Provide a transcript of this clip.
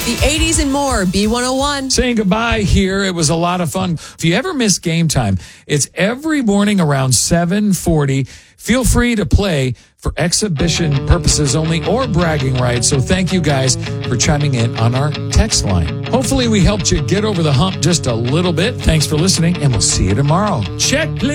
The 80s and more, B101. Saying goodbye here. It was a lot of fun. If you ever miss Game Time, it's every morning around 7:40. Feel free to play for exhibition purposes only or bragging rights. So thank you guys for chiming in on our text line. Hopefully we helped you get over the hump just a little bit. Thanks for listening, and we'll see you tomorrow. Check, please.